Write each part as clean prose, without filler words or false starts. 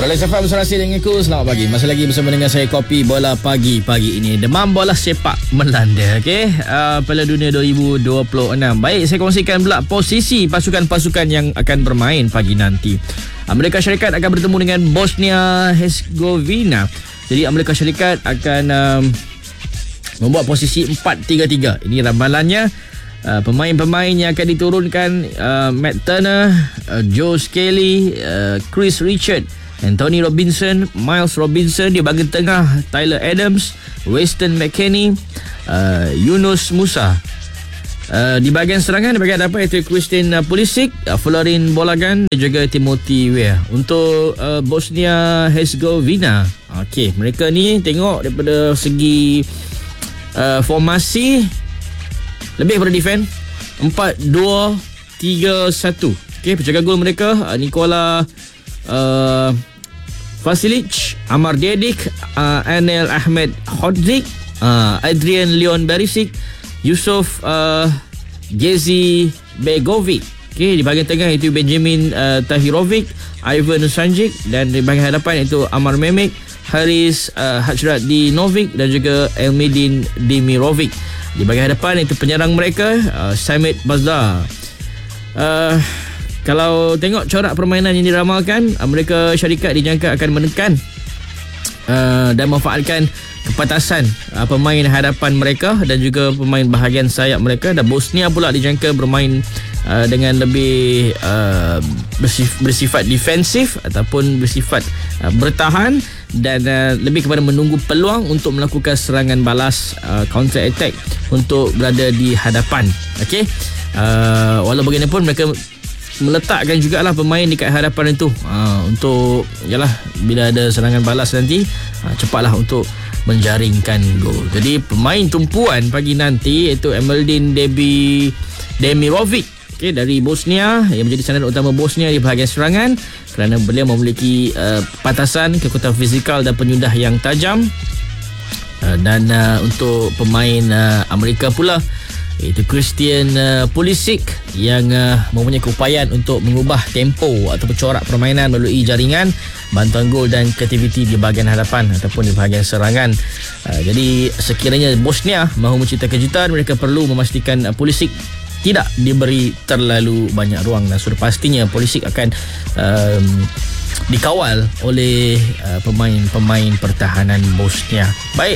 Beralih Safar bersama dengan aku. Selamat pagi. Masih lagi bersama dengan saya Kopi Bola Pagi ini. Demam bola sepak melanda. Okey, Piala Dunia 2026. Baik, saya kongsikan pula posisi pasukan-pasukan yang akan bermain pagi nanti. Amerika Syarikat akan bertemu dengan Bosnia Herzegovina. Jadi Amerika Syarikat akan membuat posisi 4-3-3. Ini ramalannya. Pemain-pemain yang akan diturunkan Matt Turner, Joe Skelly, Chris Richard, Anthony Robinson, Miles Robinson. Di bahagian tengah Tyler Adams, Weston McKennie, Yunus Musa. Di bahagian serangan, di bahagian hadapan iaitu Christian Pulisic, Florin Bolagan dan juga Timothy Weah. Untuk Bosnia Herzegovina, okey, mereka ni tengok daripada segi formasi lebih pada defend 4-2-3-1. Okey, penjaga gol mereka Nikola Vasilic, Amar Dedic, Anel Ahmed Hodzik, Adrian Leon Barisic, Yusuf Gezi Begovic. Okey, di bahagian tengah itu Benjamin Tahirovic, Ivan Sanjic, dan di bahagian hadapan itu Amar Mehmet, Haris Hajradinovic dan juga Elmidin Demirovic. Di bahagian hadapan itu penyerang mereka Samit Bazdar. Kalau tengok corak permainan yang diramalkan, Amerika Syarikat dijangka akan menekan dan memanfaatkan kepatasan pemain hadapan mereka dan juga pemain bahagian sayap mereka. Dan Bosnia pula dijangka bermain dengan lebih bersifat defensif ataupun bersifat bertahan dan lebih kepada menunggu peluang untuk melakukan serangan balas, counter attack untuk berada di hadapan. Okey, walau bagaimanapun mereka meletakkan jugalah pemain dekat hadapan itu untuk yalah bila ada serangan balas nanti cepatlah untuk menjaringkan gol. Jadi pemain tumpuan pagi nanti iaitu Emildin Demirovic, okay, dari Bosnia yang menjadi sandaran utama Bosnia di bahagian serangan kerana beliau memiliki patasan, kekuatan fizikal dan penyudah yang tajam. Dan untuk pemain Amerika pula iaitu Christian Pulisic yang mempunyai keupayaan untuk mengubah tempo atau corak permainan melalui jaringan, bantuan gol dan kreativiti di bahagian hadapan ataupun di bahagian serangan. Jadi sekiranya Bosnia mahu mencipta kejutan, mereka perlu memastikan Pulisic tidak diberi terlalu banyak ruang dan sudah pastinya Pulisic akan dikawal oleh pemain-pemain pertahanan Bosnia. Baik,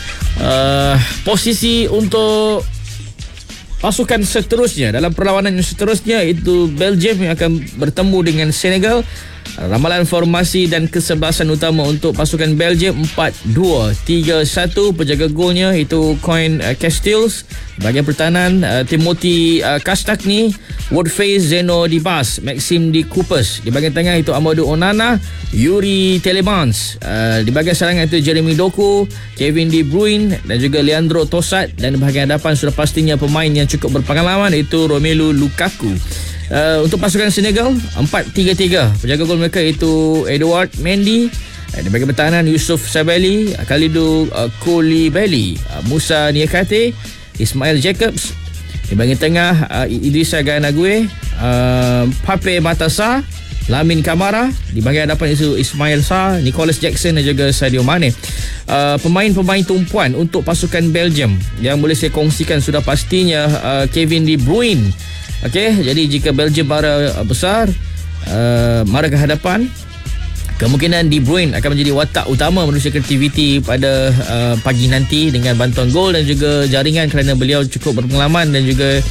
posisi untuk pasukan seterusnya dalam perlawanan yang seterusnya itu Belgium yang akan bertemu dengan Senegal. Ramalan formasi dan kesebelasan utama untuk pasukan Belgium 4-2-3-1. Penjaga golnya itu Koen Casteels. Bahagian pertahanan Timothy Kastagny, Woodface, Zeno Dibas, Maxime Di Coopers. Di bahagian tengah itu Amadou Onana, Yuri Telemans. Di bahagian serangan itu Jeremy Doku, Kevin De Bruyne dan juga Leandro Trossard. Dan di bahagian hadapan sudah pastinya pemain yang cukup berpengalaman iaitu Romelu Lukaku. Untuk pasukan Senegal 4-3-3. Penjaga gol mereka itu Edouard Mendy. Di bahagian pertahanan Yusuf Sabali, Khalidou Koulibaly, Moussa Niakate, Ismail Jacobs. Di bahagian tengah Idrissa Gana Gueye, Pape Matar, Lamine Camara. Di bahagian hadapan itu Ismail Sarr, Nicolas Jackson dan juga Sadio Mane. Pemain-pemain tumpuan untuk pasukan Belgium yang boleh saya kongsikan sudah pastinya Kevin De Bruyne. Okey, jadi jika Belgium mara besar, mara ke hadapan, kemungkinan De Bruyne akan menjadi watak utama menerusi kreativiti pada pagi nanti dengan bantuan gol dan juga jaringan kerana beliau cukup berpengalaman dan juga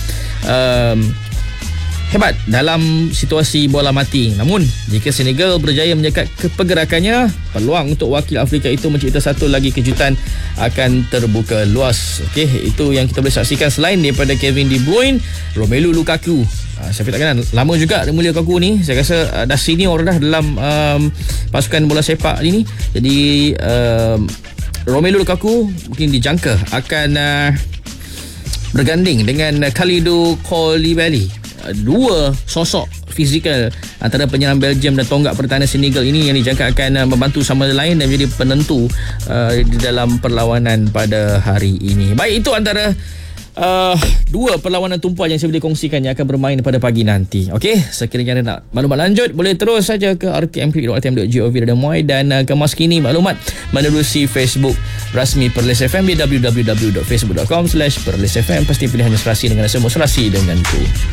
hebat dalam situasi bola mati. Namun jika Senegal berjaya menyekat pergerakannya, peluang untuk wakil Afrika itu mencipta satu lagi kejutan akan terbuka luas. Okey, itu yang kita boleh saksikan selain daripada Kevin De Bruyne, Romelu Lukaku. Saya tak kenal lama juga Romelu Lukaku ni. Saya rasa dah senior dah dalam pasukan bola sepak ni. Jadi Romelu Lukaku mungkin dijangka akan berganding dengan Khalidou Koulibaly. Dua sosok fizikal antara penyerang Belgium dan tonggak pertahanan Senegal ini yang dijangka akan membantu sama lain dan menjadi penentu di dalam perlawanan pada hari ini. Baik, itu antara dua perlawanan tumpuan yang saya boleh kongsikan yang akan bermain pada pagi nanti. Okey, sekiranya anda nak maklumat lanjut, boleh terus saja ke rtmp.rtm.gov.my dan kemas kini maklumat menerusi Facebook rasmi Perlis FM di www.facebook.com/perlisfm. Pasti pilihannya serasi dengan semua serasi denganku.